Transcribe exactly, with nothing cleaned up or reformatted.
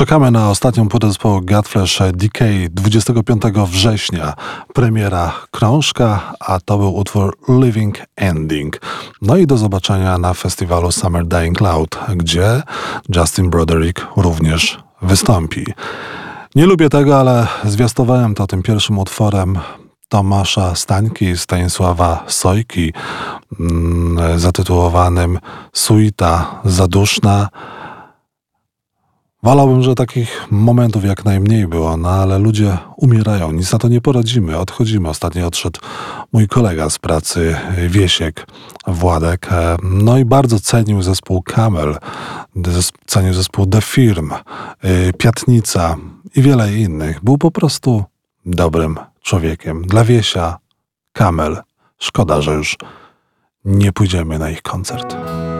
Czekamy na ostatnią płytę zespołu Godflesh Decay. dwudziestego piątego września premiera krążka, a to był utwór Living Ending. No i do zobaczenia na festiwalu Summer Dying Cloud, gdzie Justin Broderick również wystąpi. Nie lubię tego, ale zwiastowałem to tym pierwszym utworem Tomasza Stańki, Stanisława Sojki, mm, zatytułowanym Suita Zaduszna. Wolałbym, że takich momentów jak najmniej było, no ale ludzie umierają, nic na to nie poradzimy, odchodzimy. Ostatnio odszedł mój kolega z pracy, Wiesiek Władek, no i bardzo cenił zespół Camel, cenił zespół The Firm, Piatnica i wiele innych. Był po prostu dobrym człowiekiem. Dla Wiesia, Camel, szkoda, że już nie pójdziemy na ich koncert.